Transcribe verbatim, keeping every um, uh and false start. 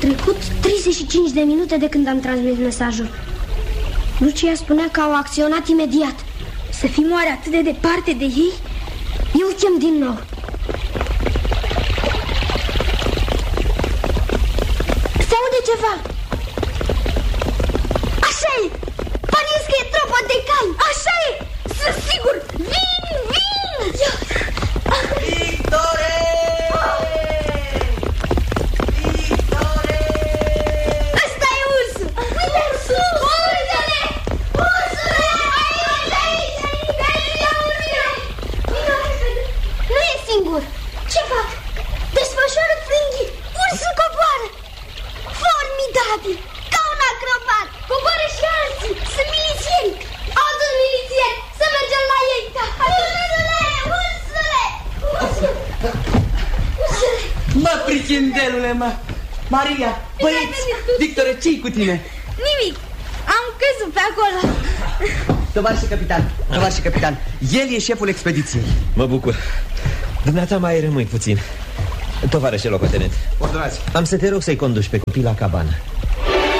trecut treizeci și cinci de minute de când am transmis mesajul. Lucia spunea că au acționat imediat. Să fim oare atât de departe de ei? Eu chem din nou. Se aude ceva. Așa e. Pariez că e tropa de cai. Așa e. Sunt sigur. Vin, vin. Victore! Victore! Ăsta e ursul. Uite, ursul. Uite-le. Ursule. Aici, aici, aici. Aici, ursule. Nu e singur. Ce fac? Desfășoară frânghii. Ursul coboară. Formidabil. Ca un acrobat. Coboară și alții. Sunt milițieni. Alți milițieni. Să mergem la ei. Ursule, ursule. Ursule. Ursule. Mă, prichindelule, mă. Maria, băieți, Victore, ce-i cu tine? Nimic. Am căzut pe acolo. Tovarășe capitan, tovarășe capitan, el e șeful expediției. Mă bucur. Dumneata mai rămâi puțin. Tovarășe locotenent, ordonați. am să te rog să-i conduci pe copii la cabană.